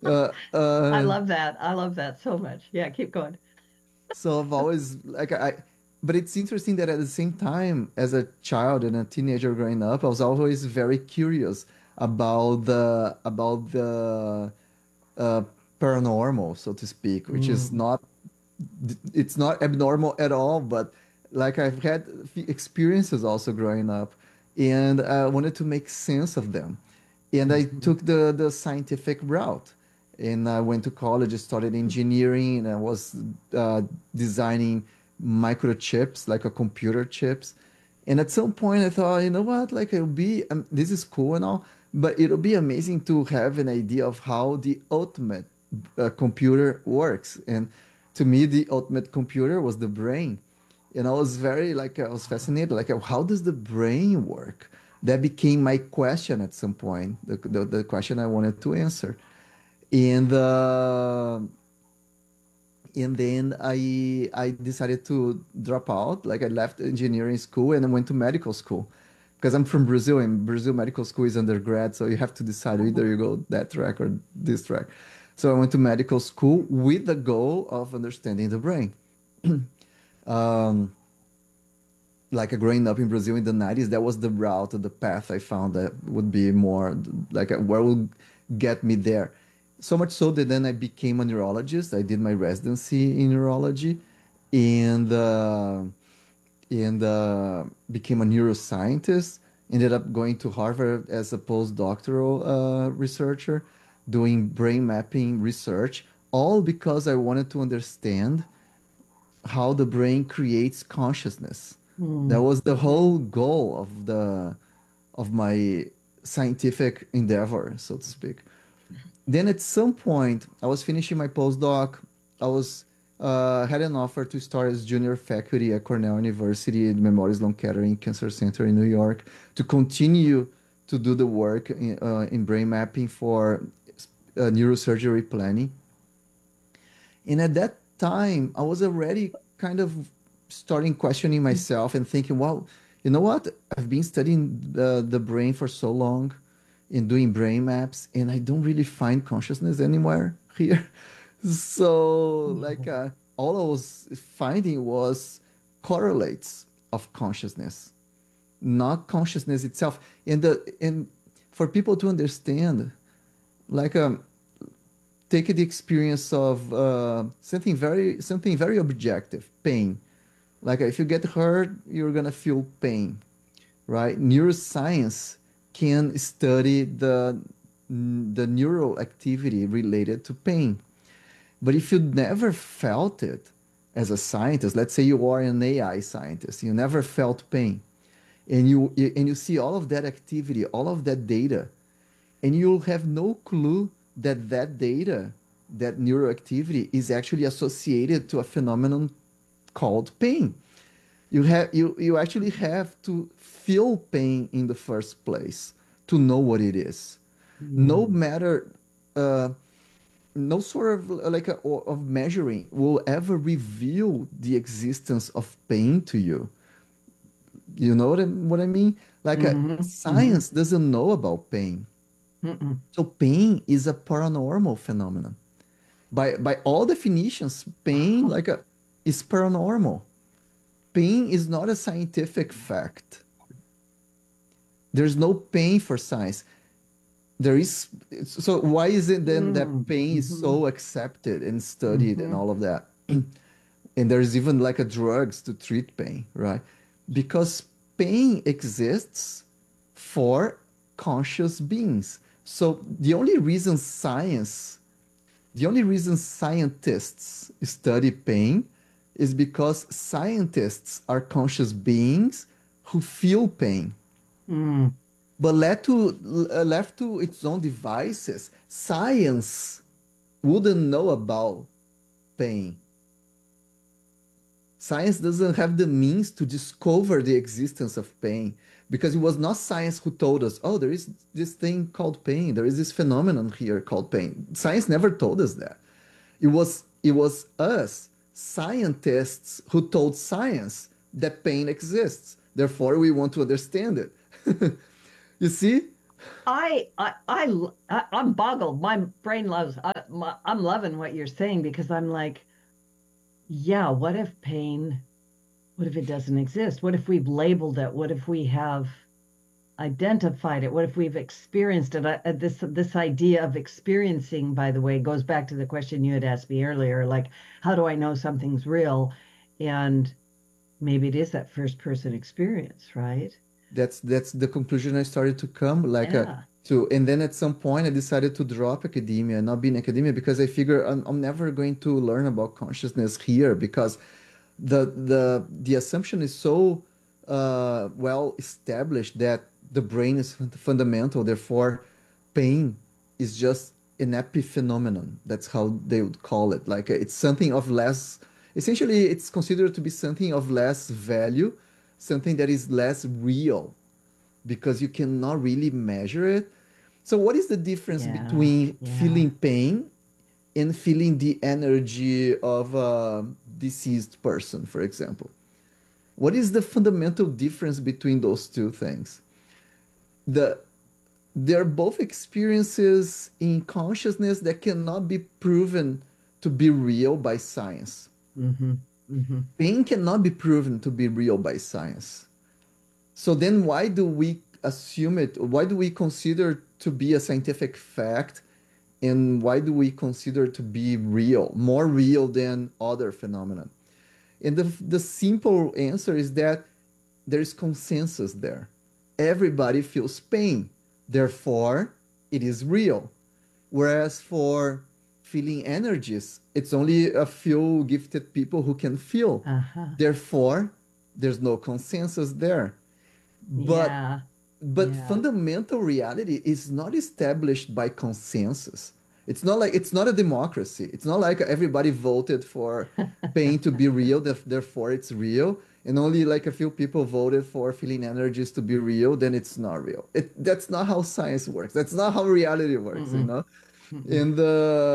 Uh, I uh, love that. I love that so much. Yeah, keep going. so I've always but it's interesting that at the same time, as a child and a teenager growing up, I was always very curious about the uh, paranormal, so to speak, which is Mm. not it's not abnormal at all, but like I've had experiences also growing up, and I wanted to make sense of them. And I Mhm. took the scientific route, and I went to college, I started engineering, and I was designing microchips, like a computer chips. And at some point, I thought, you know what, like it'll be this is cool and all, but it'll be amazing to have an idea of how the ultimate computer works. And to me, the ultimate computer was the brain. And I was very like I was fascinated, like how does the brain work? That became my question at some point, the question I wanted to answer. And and then I decided to drop out. Like I left engineering school and I went to medical school because I'm from Brazil, and Brazil medical school is undergrad, so you have to decide either you go that track or this track. So I went to medical school with the goal of understanding the brain. Um, like growing up in Brazil in the 90s, that was the route, the path I found that would be more like where would get me there. So much so that then I became a neurologist. I did my residency in neurology and became a neuroscientist. Ended up going to Harvard as a postdoctoral researcher, doing brain mapping research, all because I wanted to understand how the brain creates consciousness. That Mm. was the whole goal of the of my scientific endeavor, so to speak. Then at some point, I was finishing my postdoc. I was had an offer to start as junior faculty at Cornell University at Memorial Sloan Kettering Cancer Center in New York to continue to do the work in brain mapping for neurosurgery planning. And at that time, I was already kind of starting questioning myself and thinking, well, you know what? I've been studying the brain for so long and doing brain maps, and I don't really find consciousness anywhere here. So, like, all I was finding was correlates of consciousness, not consciousness itself. And for people to understand, like, take the experience of something very objective, pain. Like if you get hurt, you're gonna feel pain, right? Neuroscience can study the neural activity related to pain. But if you never felt it as a scientist, let's say you are an AI scientist, you never felt pain, and you see all of that activity, all of that data, and you'll have no clue that that data, that neuroactivity, is actually associated to a phenomenon called pain. You actually have to feel pain in the first place to know what it is. No Mm. matter, uh, no sort of of measuring will ever reveal the existence of pain to you. You know what I mean? Like Mhm. Mhm. science doesn't know about pain. Mm-mm. So pain is a paranormal phenomenon. By all definitions, pain is paranormal. Pain is not a scientific fact. There's no pain for science. There is so why is it then that Mm. pain is Mhm. so accepted and studied and Mhm. all of that? And there's even like a drugs to treat pain, right? Because pain exists for conscious beings. So the only reason scientists study pain is because scientists are conscious beings who feel pain. Mm. But left to its own devices, science wouldn't know about pain. Science doesn't have the means to discover the existence of pain because it was not science who told us, oh, there is this thing called pain. There is this phenomenon here called pain. Science never told us that. It was us, scientists, who told science that pain exists. Therefore, we want to understand it. You see? I'm boggled. My brain loves. I'm loving what you're saying because I'm like, yeah. What if pain? What if it doesn't exist? What if we've labeled it? What if we have identified it? What if we've experienced it? This idea of experiencing, by the way, goes back to the question you had asked me earlier, like, how do I know something's real? And maybe it is that first person experience, right? That's the conclusion I started to come like Yeah. to, and then at some point I decided to drop academia and not be in academia because I figure I'm never going to learn about consciousness here because the assumption is so well established that the brain is fundamental, therefore pain is just an epiphenomenon. That's how they would call it. Like it's something of less, essentially, it's considered to be something of less value, something that is less real because you cannot really measure it. So, what is the difference Yeah. between Yeah. feeling pain and feeling the energy of a deceased person, for example? What is the fundamental difference between those two things? The They're both experiences in consciousness that cannot be proven to be real by science. Mm-hmm. Mm-hmm. Pain cannot be proven to be real by science. So then why do we assume it? Why do we consider to be a scientific fact? And why do we consider to be real, more real than other phenomena? And the simple answer is that there is consensus there. Everybody feels pain, therefore it is real. Whereas for feeling energies, it's only a few gifted people who can feel. Uh-huh. Therefore, there's no consensus there. But Yeah. but Yeah. fundamental reality is not established by consensus. It's not a democracy. It's not like everybody voted for pain to be real, therefore it's real, and only like a few people voted for feeling energies to be real, then it's not real. That's not how science works. That's not how reality works, you Mm-mm. know? Mm-mm. And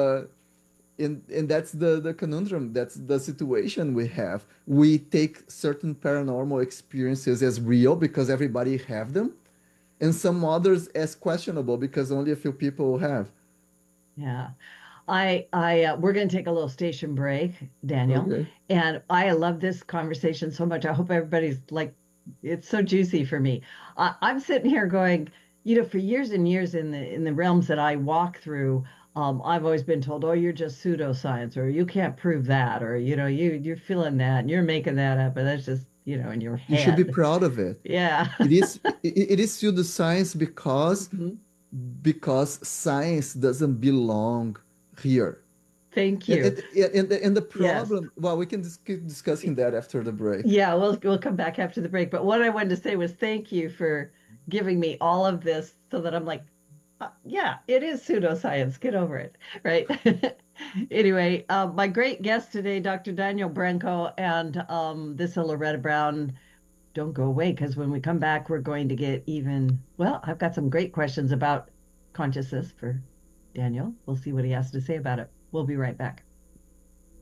and that's the conundrum. That's the situation we have. We take certain paranormal experiences as real because everybody have them, and some others as questionable because only a few people have. Yeah. We're going to take a little station break, Daniel, Okay. and I love this conversation so much. I hope everybody's like, it's so juicy for me. I'm sitting here going, for years and years in the realms that I walk through, I've always been told, oh, you're just pseudoscience, or you can't prove that, or you're feeling that and you're making that up, and that's just in your You should be head. proud of it. Yeah. It is pseudoscience Mhm. because science doesn't belong here. Thank And you. the Yes. problem, well, we can just keep discussing that after the break. Yeah, we'll come back after the break. But what I wanted to say was thank you for giving me all of this so that I'm like, yeah, it is pseudoscience. Get over it, right? Anyway, my great guest today, Dr. Daniel Branco, and this is Loretta Brown. Don't go away because when we come back, we're going to get even, well, I've got some great questions about consciousness for Daniel. We'll see what he has to say about it. We'll be right back.